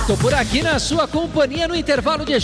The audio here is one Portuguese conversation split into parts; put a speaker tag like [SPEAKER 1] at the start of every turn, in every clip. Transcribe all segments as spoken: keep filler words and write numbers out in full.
[SPEAKER 1] Tô por aqui na sua companhia no intervalo de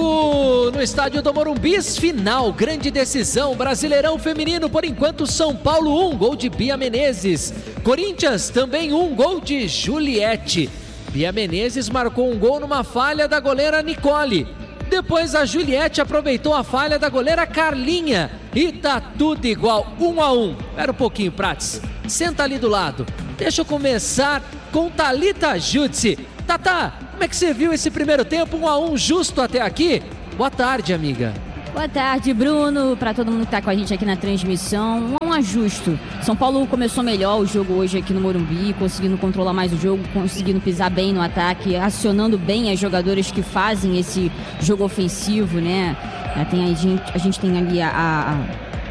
[SPEAKER 1] jogo no estádio do Morumbi, final, grande decisão, Brasileirão Feminino, por enquanto São Paulo um, gol de Bia Menezes, Corinthians também um, gol de Juliette. Bia Menezes marcou um gol numa falha da goleira Nicole, depois a Juliette aproveitou a falha da goleira Carlinha e tá tudo igual, um a um. Espera um pouquinho, Prats, senta ali do lado, deixa eu começar com Thalita Jutsi. Tatá, como é que você viu esse primeiro tempo, um a um justo até aqui? Boa tarde, amiga.
[SPEAKER 2] Boa tarde, Bruno, para todo mundo que está com a gente aqui na transmissão. Um ajusto. São Paulo começou melhor o jogo hoje aqui no Morumbi, conseguindo controlar mais o jogo, conseguindo pisar bem no ataque, acionando bem as jogadoras que fazem esse jogo ofensivo, né? Tem a, gente, a gente tem ali a, a,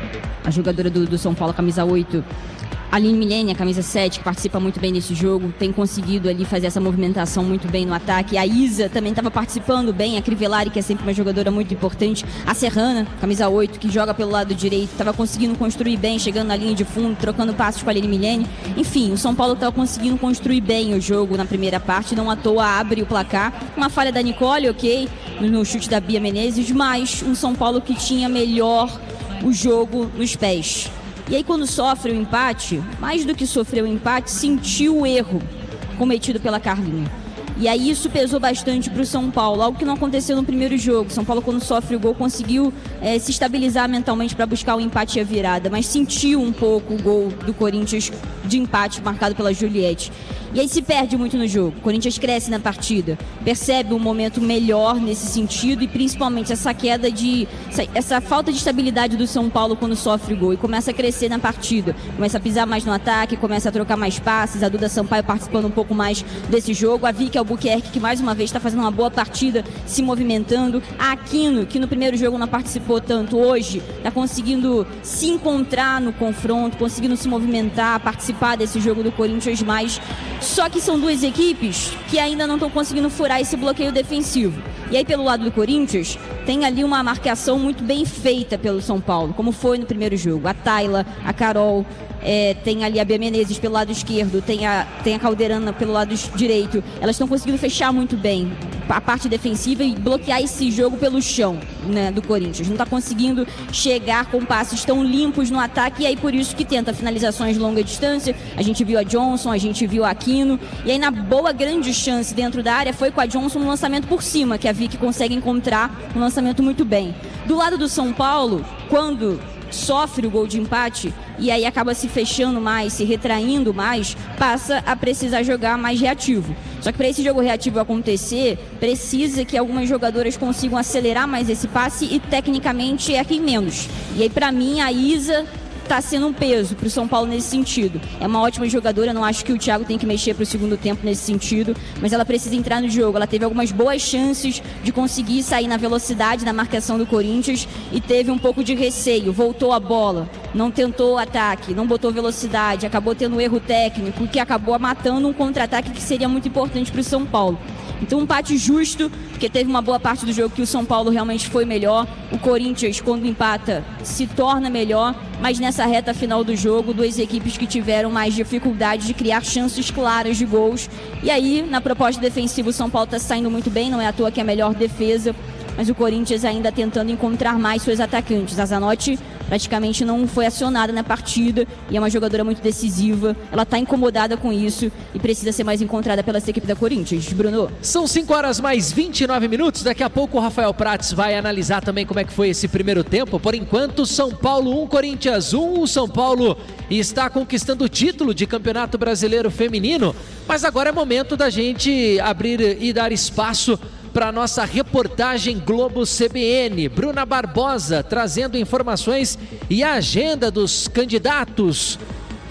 [SPEAKER 2] a jogadora do, do São Paulo, camisa oito, Aline Milene, a camisa sete, que participa muito bem desse jogo, tem conseguido ali fazer essa movimentação muito bem no ataque. A Isa também estava participando bem, a Crivellari, que é sempre uma jogadora muito importante. A Serrana, camisa oito, que joga pelo lado direito, estava conseguindo construir bem, chegando na linha de fundo, trocando passos com a Aline Milene. Enfim, o São Paulo estava conseguindo construir bem o jogo na primeira parte, não à toa abre o placar. Uma falha da Nicole, ok, no chute da Bia Menezes, mas um São Paulo que tinha melhor o jogo nos pés. E aí, quando sofre o empate, mais do que sofreu o empate, sentiu o erro cometido pela Carlinha. E aí isso pesou bastante para o São Paulo, algo que não aconteceu no primeiro jogo. São Paulo, quando sofre o gol, conseguiu é, se estabilizar mentalmente para buscar o empate e a virada, mas sentiu um pouco o gol do Corinthians de empate marcado pela Juliette. E aí se perde muito no jogo. O Corinthians cresce na partida, percebe um momento melhor nesse sentido e principalmente essa queda de... Essa, essa falta de estabilidade do São Paulo quando sofre o gol e começa a crescer na partida. Começa a pisar mais no ataque, começa a trocar mais passes, a Duda Sampaio participando um pouco mais desse jogo, a Vicky Albuquerque, que mais uma vez está fazendo uma boa partida, se movimentando, a Aquino, que no primeiro jogo não participou tanto, hoje está conseguindo se encontrar no confronto, conseguindo se movimentar, participar desse jogo do Corinthians mais... Só que são duas equipes que ainda não estão conseguindo furar esse bloqueio defensivo. E aí, pelo lado do Corinthians, tem ali uma marcação muito bem feita pelo São Paulo, como foi no primeiro jogo. A Tayla, a Carol, é, tem ali a Bia Menezes pelo lado esquerdo, tem a, tem a Calderana pelo lado direito. Elas estão conseguindo fechar muito bem a parte defensiva e bloquear esse jogo pelo chão, né, do Corinthians. Não está conseguindo chegar com passes tão limpos no ataque, e aí por isso que tenta finalizações de longa distância. A gente viu a Johnson, a gente viu a Aquino, e aí na boa grande chance dentro da área foi com a Johnson no lançamento por cima, que a Vicky consegue encontrar um lançamento muito bem. Do lado do São Paulo, quando sofre o gol de empate e aí acaba se fechando mais, se retraindo mais, passa a precisar jogar mais reativo. Só que para esse jogo reativo acontecer, precisa que algumas jogadoras consigam acelerar mais esse passe e tecnicamente é quem menos. E aí para mim a Isa está sendo um peso para o São Paulo nesse sentido. É uma ótima jogadora, não acho que o Thiago tem que mexer para o segundo tempo nesse sentido, mas ela precisa entrar no jogo. Ela teve algumas boas chances de conseguir sair na velocidade da marcação do Corinthians e teve um pouco de receio, voltou a bola, não tentou ataque, não botou velocidade, acabou tendo um erro técnico que acabou matando um contra-ataque que seria muito importante para o São Paulo. Então um empate justo, porque teve uma boa parte do jogo que o São Paulo realmente foi melhor. O Corinthians, quando empata, se torna melhor, mas nessa reta final do jogo, duas equipes que tiveram mais dificuldade de criar chances claras de gols. E aí, na proposta defensiva, o São Paulo está saindo muito bem, não é à toa que é a melhor defesa, mas o Corinthians ainda tentando encontrar mais seus atacantes. A Zanotti praticamente não foi acionada na partida e é uma jogadora muito decisiva. Ela está incomodada com isso e precisa ser mais encontrada pela equipe da Corinthians. Bruno?
[SPEAKER 1] São cinco horas mais vinte e nove minutos. Daqui a pouco o Rafael Prats vai analisar também como é que foi esse primeiro tempo. Por enquanto, São Paulo um, Corinthians um. O São Paulo está conquistando o título de Campeonato Brasileiro Feminino. Mas agora é momento da gente abrir e dar espaço para a nossa reportagem Globo C B N. Bruna Barbosa trazendo informações e a agenda dos candidatos.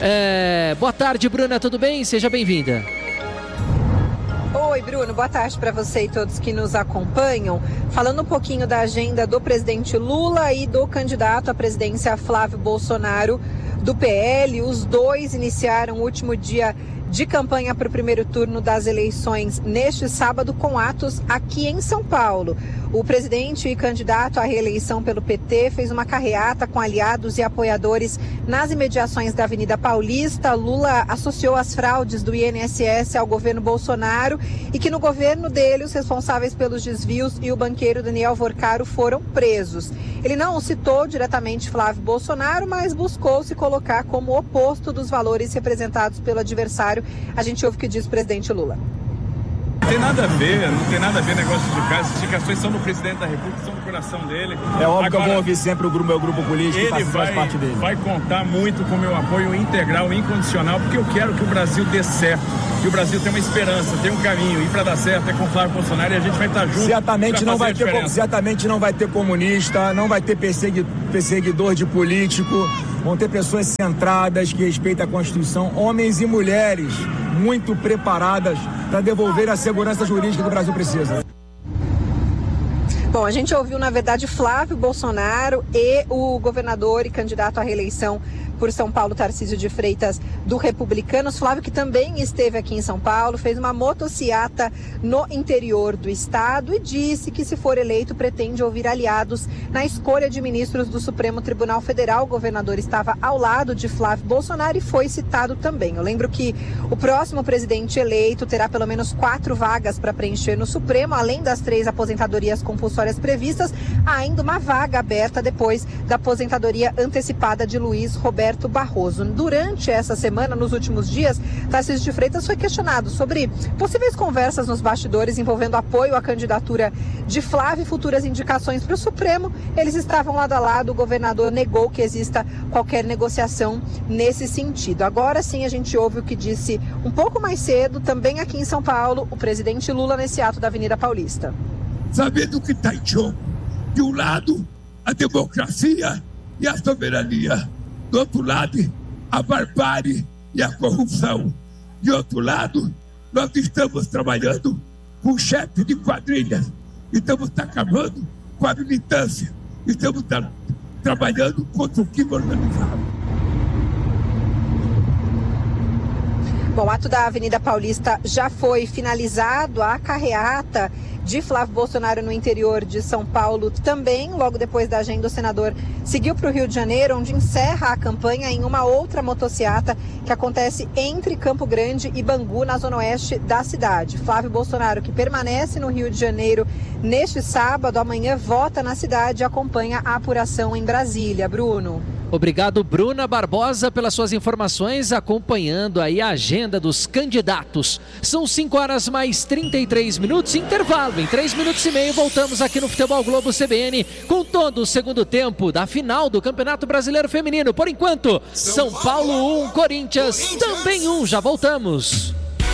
[SPEAKER 1] É... Boa tarde, Bruna, tudo bem? Seja bem-vinda.
[SPEAKER 3] Oi, Bruno, boa tarde para você e todos que nos acompanham. Falando um pouquinho da agenda do presidente Lula e do candidato à presidência Flávio Bolsonaro, do P L. Os dois iniciaram o último dia de campanha para o primeiro turno das eleições neste sábado, com atos aqui em São Paulo. O presidente e candidato à reeleição pelo P T fez uma carreata com aliados e apoiadores nas imediações da Avenida Paulista. Lula associou as fraudes do I N S S ao governo Bolsonaro e que no governo dele os responsáveis pelos desvios e o banqueiro Daniel Vorcaro foram presos. Ele não citou diretamente Flávio Bolsonaro, mas buscou se colocar como oposto dos valores representados pelo adversário. A gente ouve o que diz o presidente Lula.
[SPEAKER 4] Não tem nada a ver, não tem nada a ver negócio de casa. As indicações são do presidente da República, são do coração dele.
[SPEAKER 5] É óbvio
[SPEAKER 4] Agora,
[SPEAKER 5] que eu vou ouvir sempre o grupo, meu grupo político,
[SPEAKER 4] ele
[SPEAKER 5] que faz,
[SPEAKER 4] vai,
[SPEAKER 5] faz parte dele.
[SPEAKER 4] vai contar muito com o meu apoio integral, incondicional, porque eu quero que o Brasil dê certo, que o Brasil tenha uma esperança, tenha um caminho, e para dar certo é com o Flávio Bolsonaro e a gente vai estar junto.
[SPEAKER 5] Certamente não vai ter, certamente não vai ter comunista, não vai ter persegui, perseguidor de político, vão ter pessoas centradas que respeitam a Constituição, homens e mulheres muito preparadas para devolver a segurança jurídica que o Brasil precisa.
[SPEAKER 3] Bom, a gente ouviu, na verdade, Flávio Bolsonaro e o governador e candidato à reeleição por São Paulo, Tarcísio de Freitas, do Republicanos. Flávio, que também esteve aqui em São Paulo, fez uma motociata no interior do estado e disse que, se for eleito, pretende ouvir aliados na escolha de ministros do Supremo Tribunal Federal. O governador estava ao lado de Flávio Bolsonaro e foi citado também. Eu lembro que o próximo presidente eleito terá pelo menos quatro vagas para preencher no Supremo, além das três aposentadorias compulsórias previstas, há ainda uma vaga aberta depois da aposentadoria antecipada de Luiz Roberto Barroso. Durante essa semana, nos últimos dias, Tarcísio de Freitas foi questionado sobre possíveis conversas nos bastidores envolvendo apoio à candidatura de Flávio e futuras indicações para o Supremo. Eles estavam lado a lado, o governador negou que exista qualquer negociação nesse sentido. Agora sim, a gente ouve o que disse um pouco mais cedo, também aqui em São Paulo, o presidente Lula nesse ato da Avenida Paulista.
[SPEAKER 6] Sabendo que está em jogo, de um lado, a democracia e a soberania. Do outro lado, a barbárie e a corrupção. De outro lado, nós estamos trabalhando com chefe de quadrilhas. Estamos acabando com a militância. Estamos tra- trabalhando contra o crime organizado.
[SPEAKER 3] Bom, o ato da Avenida Paulista já foi finalizado. A carreata de Flávio Bolsonaro no interior de São Paulo também, logo depois da agenda, o senador seguiu para o Rio de Janeiro, onde encerra a campanha em uma outra motociata que acontece entre Campo Grande e Bangu, na zona oeste da cidade. Flávio Bolsonaro, que permanece no Rio de Janeiro neste sábado, amanhã vota na cidade e acompanha a apuração em Brasília. Bruno.
[SPEAKER 1] Obrigado, Bruna Barbosa, pelas suas informações, acompanhando aí a agenda dos candidatos. São cinco horas mais trinta e três minutos, intervalo. Em três minutos e meio, voltamos aqui no Futebol Globo C B N com todo o segundo tempo da final do Campeonato Brasileiro Feminino. Por enquanto, São Paulo um, Corinthians também um. Já voltamos.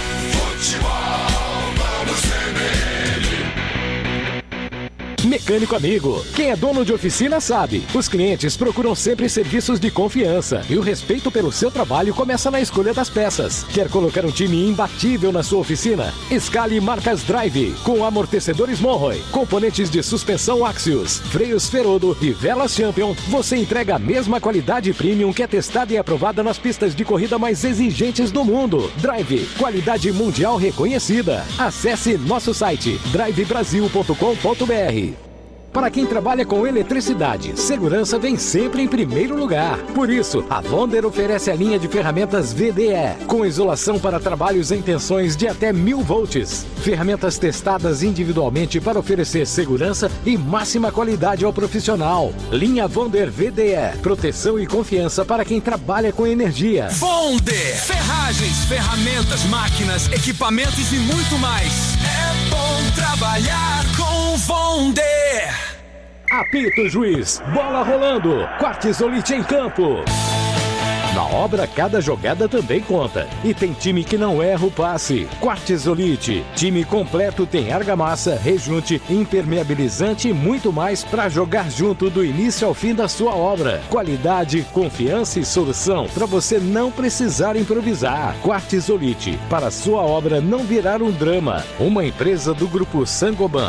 [SPEAKER 7] Mecânico Amigo. Quem é dono de oficina sabe. Os clientes procuram sempre serviços de confiança e o respeito pelo seu trabalho começa na escolha das peças. Quer colocar um time imbatível na sua oficina? Escale marcas Drive, com amortecedores Monroe, componentes de suspensão Axios, freios Ferodo e velas Champion. Você entrega a mesma qualidade premium que é testada e aprovada nas pistas de corrida mais exigentes do mundo. Drive, qualidade mundial reconhecida. Acesse nosso site drive brasil ponto com ponto b r. Para quem trabalha com eletricidade, segurança vem sempre em primeiro lugar. Por isso, a Wonder oferece a linha de ferramentas V D E, com isolação para trabalhos em tensões de até mil volts. Ferramentas testadas individualmente para oferecer segurança e máxima qualidade ao profissional. Linha Wonder V D E, proteção e confiança para quem trabalha com energia.
[SPEAKER 8] Wonder, ferragens, ferramentas, máquinas, equipamentos e muito mais. É bom trabalhar com Wonder.
[SPEAKER 7] Apito Juiz, bola rolando, Quartzolite em campo. Na obra, cada jogada também conta. E tem time que não erra o passe. Quartzolite, time completo, tem argamassa, rejunte, impermeabilizante e muito mais para jogar junto do início ao fim da sua obra. Qualidade, confiança e solução para você não precisar improvisar. Quartzolite, para sua obra não virar um drama. Uma empresa do Grupo Sangoban.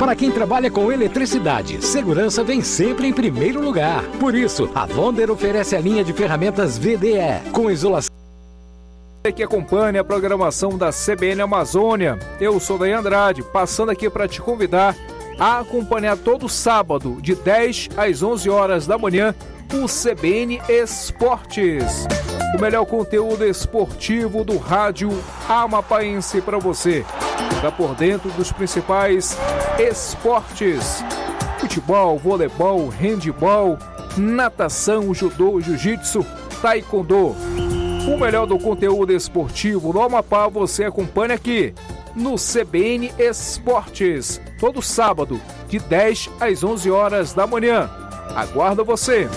[SPEAKER 7] Para quem trabalha com eletricidade, segurança vem sempre em primeiro lugar. Por isso, a Vonder oferece a linha de ferramentas V D E, com isolação.
[SPEAKER 9] Que acompanha a programação da C B N Amazônia. Eu sou Daí Andrade, passando aqui para te convidar a acompanhar todo sábado, de dez às onze horas da manhã, o C B N Esportes. O melhor conteúdo esportivo do rádio amapaense para você. Fica por dentro dos principais esportes: futebol, voleibol, handebol, natação, judô, jiu-jitsu, taekwondo. O melhor do conteúdo esportivo no Amapá você acompanha aqui no C B N Esportes, todo sábado, de dez às onze horas da manhã. Aguardo você!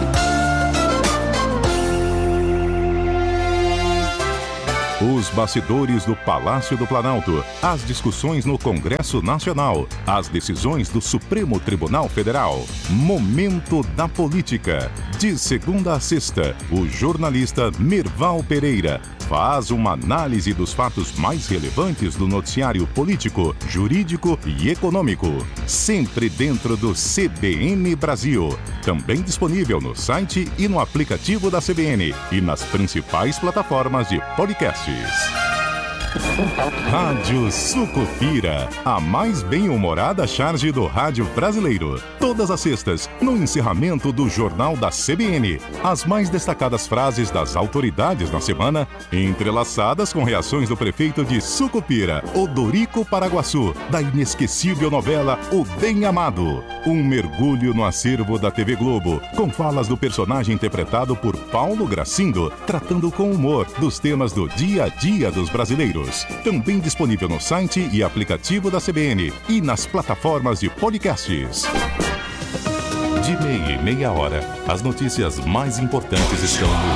[SPEAKER 10] Os bastidores do Palácio do Planalto, as discussões no Congresso Nacional, as decisões do Supremo Tribunal Federal. Momento da Política. De segunda a sexta, o jornalista Mirval Pereira faz uma análise dos fatos mais relevantes do noticiário político, jurídico e econômico. Sempre dentro do C B N Brasil. Também disponível no site e no aplicativo da C B N e nas principais plataformas de podcasts. Rádio Sucupira, a mais bem-humorada charge do rádio brasileiro. Todas as sextas, no encerramento do Jornal da C B N. As mais destacadas frases das autoridades na semana, entrelaçadas com reações do prefeito de Sucupira, Odorico Paraguaçu, da inesquecível novela O Bem Amado. Um mergulho no acervo da T V Globo, com falas do personagem interpretado por Paulo Gracindo, tratando com humor dos temas do dia a dia dos brasileiros. Também disponível no site e aplicativo da C B N e nas plataformas de podcasts. De meia e meia hora, as notícias mais importantes estão no